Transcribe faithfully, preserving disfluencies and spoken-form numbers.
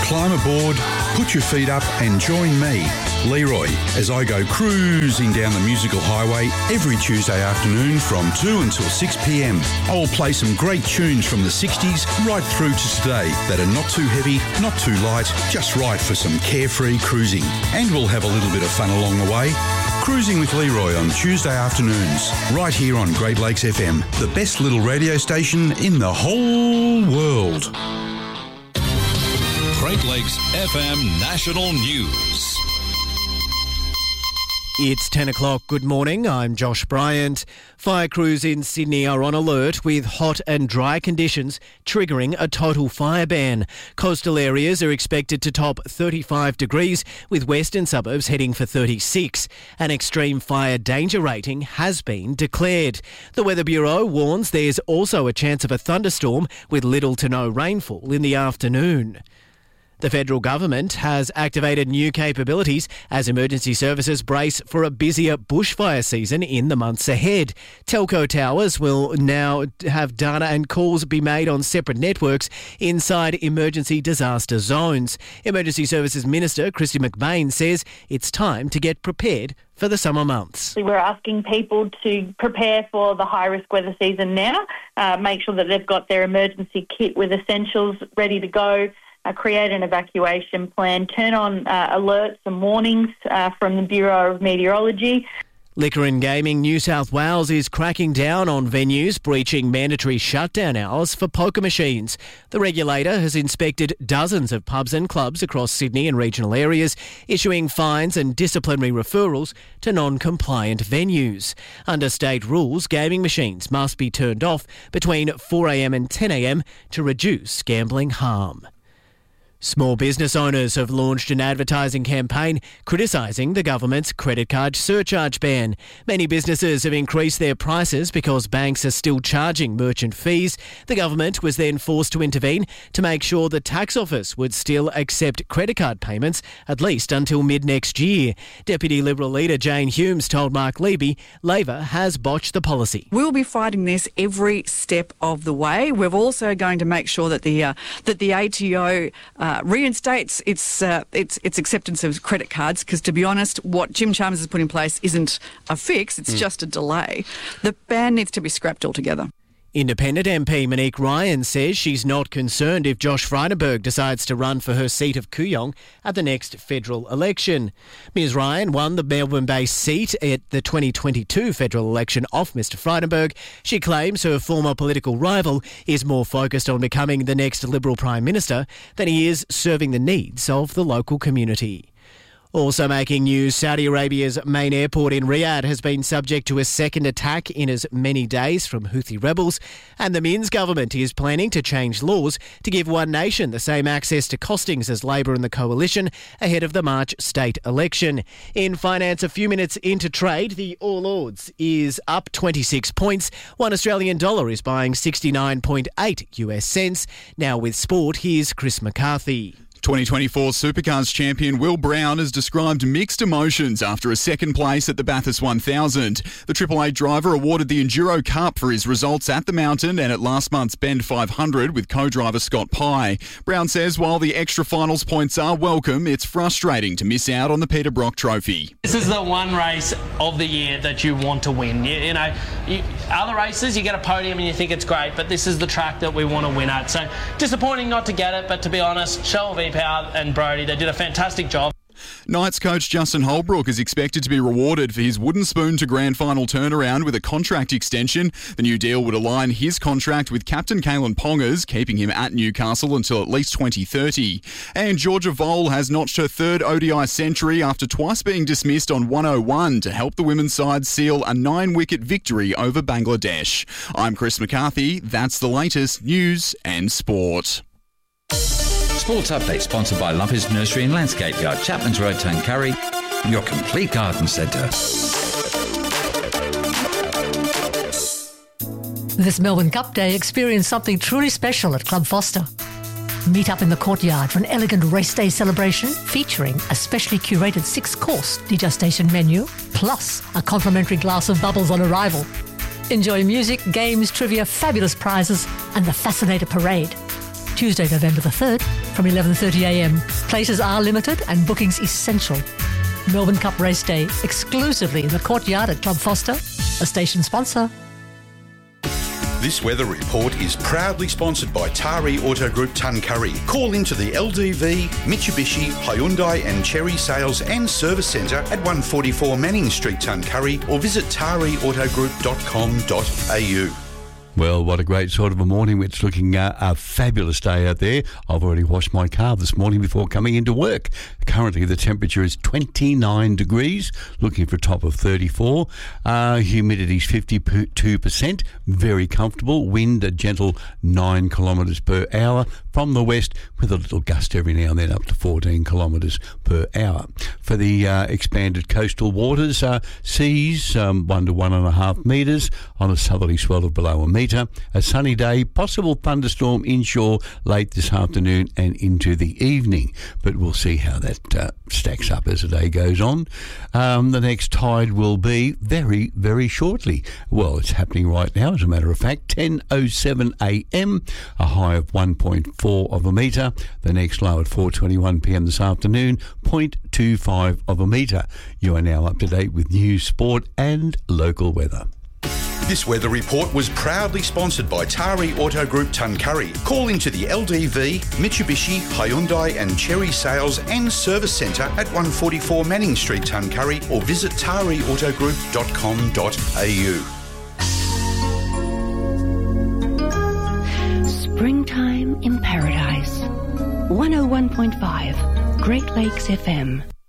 Climb aboard, put your feet up and join me, Leroy, as I go cruising down the musical highway every Tuesday afternoon from two until six p m. I will play some great tunes from the sixties right through to today that are not too heavy, not too light, just right for some carefree cruising. And we'll have a little bit of fun along the way. Cruising with Leroy on Tuesday afternoons, right here on Great Lakes F M, the best little radio station in the whole world. Great Lakes F M National News. It's ten o'clock. Good morning. I'm Josh Bryant. Fire crews in Sydney are on alert with hot and dry conditions triggering a total fire ban. Coastal areas are expected to top thirty-five degrees, with western suburbs heading for thirty-six. An extreme fire danger rating has been declared. The Weather Bureau warns there's also a chance of a thunderstorm with little to no rainfall in the afternoon. The federal government has activated new capabilities as emergency services brace for a busier bushfire season in the months ahead. Telco towers will now have data and calls be made on separate networks inside emergency disaster zones. Emergency Services Minister Kristy McBain says it's time to get prepared for the summer months. We're asking people to prepare for the high-risk weather season now, uh, make sure that they've got their emergency kit with essentials ready to go, Uh, create an evacuation plan, turn on uh, alerts and warnings uh, from the Bureau of Meteorology. Liquor and Gaming New South Wales is cracking down on venues breaching mandatory shutdown hours for poker machines. The regulator has inspected dozens of pubs and clubs across Sydney and regional areas, issuing fines and disciplinary referrals to non-compliant venues. Under state rules, gaming machines must be turned off between four a m and ten a m to reduce gambling harm. Small business owners have launched an advertising campaign criticising the government's credit card surcharge ban. Many businesses have increased their prices because banks are still charging merchant fees. The government was then forced to intervene to make sure the tax office would still accept credit card payments at least until mid-next year. Deputy Liberal leader Jane Humes told Mark Levy Labor has botched the policy. We'll be fighting this every step of the way. We're also going to make sure that the uh, that the A T O uh, reinstates its, uh, its its acceptance of credit cards, because, to be honest, what Jim Chalmers has put in place isn't a fix, it's mm. just a delay. The ban needs to be scrapped altogether. Independent M P Monique Ryan says she's not concerned if Josh Frydenberg decides to run for her seat of Kooyong at the next federal election. Miz Ryan won the Melbourne-based seat at the twenty twenty-two federal election off Mr Frydenberg. She claims her former political rival is more focused on becoming the next Liberal Prime Minister than he is serving the needs of the local community. Also making news, Saudi Arabia's main airport in Riyadh has been subject to a second attack in as many days from Houthi rebels, and the Minns government is planning to change laws to give One Nation the same access to costings as Labor and the Coalition ahead of the March state election. In finance, a few minutes into trade, the All Ords is up twenty-six points. One Australian dollar is buying sixty-nine point eight U S cents. Now with sport, here's Chris McCarthy. twenty twenty-four Supercars champion Will Brown has described mixed emotions after a second place at the Bathurst one thousand. The Triple Eight driver awarded the Enduro Cup for his results at the mountain and at last month's Bend five hundred with co-driver Scott Pye. Brown says while the extra finals points are welcome, it's frustrating to miss out on the Peter Brock Trophy. This is the one race of the year that you want to win. You, you know, you, other races you get a podium and you think it's great, but this is the track that we want to win at. So disappointing not to get it, but to be honest, Shell V Power and Brody, they did a fantastic job. Knights coach Justin Holbrook is expected to be rewarded for his wooden spoon to grand final turnaround with a contract extension. The new deal would align his contract with captain Kalen Pongers, keeping him at Newcastle until at least twenty thirty. And Georgia Vole has notched her third O D I century after twice being dismissed on one oh one to help the women's side seal a nine-wicket victory over Bangladesh. I'm Chris McCarthy. That's the latest news and sport. Sports Update sponsored by Lumpy's Nursery and Landscape Yard, Chapman's Road, Tuncurry, your complete garden centre. This Melbourne Cup Day, experience something truly special at Club Foster. Meet up in the courtyard for an elegant race day celebration featuring a specially curated six-course degustation menu, plus a complimentary glass of bubbles on arrival. Enjoy music, games, trivia, fabulous prizes and the Fascinator Parade. Tuesday, November the third, from eleven thirty a m. Places are limited and bookings essential. Melbourne Cup Race Day, exclusively in the Courtyard at Club Foster, a station sponsor. This weather report is proudly sponsored by Tari Auto Group Tuncurry. Call into the L D V, Mitsubishi, Hyundai and Cherry Sales and Service Centre at one forty-four Manning Street, Tuncurry, or visit tari auto group dot com dot a u. Well, what a great sort of a morning. It's looking uh, a fabulous day out there. I've already washed my car this morning before coming into work. Currently, the temperature is twenty-nine degrees, looking for a top of thirty-four. Uh, humidity's fifty-two percent, very comfortable. Wind a gentle nine kilometres per hour from the west, with a little gust every now and then up to fourteen kilometres per hour. For the uh, expanded coastal waters, uh, seas um, one to one and a half metres on a southerly swell of below a metre. A sunny day, possible thunderstorm inshore late this afternoon and into the evening. But we'll see how that uh, stacks up as the day goes on. Um, the next tide will be very, very shortly. Well, it's happening right now, as a matter of fact. ten oh seven a m, a high of one point four of a metre. The next low at four twenty-one p m this afternoon, zero point two five of a metre. You are now up to date with news, sport and local weather. This weather report was proudly sponsored by Tari Auto Group Tuncurry. Call into the L D V, Mitsubishi, Hyundai and Cherry Sales and Service Centre at one forty-four Manning Street, Tuncurry, or visit tari auto group dot com dot a u. Springtime in Paradise. one oh one point five Great Lakes F M.